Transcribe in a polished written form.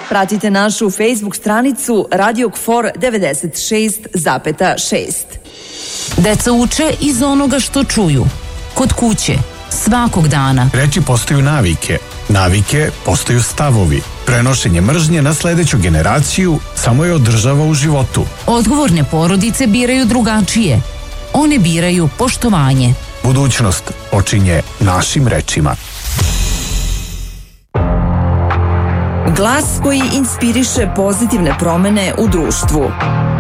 Pratite našu Facebook stranicu Radio KFOR 96,6. Deca uče iz onoga što čuju. Kod kuće, svakog dana. Reči postaju navike. Navike postaju stavovi. Prenošenje mržnje na sledeću generaciju samo je održava u životu. Odgovorne porodice biraju drugačije. One biraju poštovanje. Budućnost počinje našim rečima. Glas koji inspiriše pozitivne promene u društvu.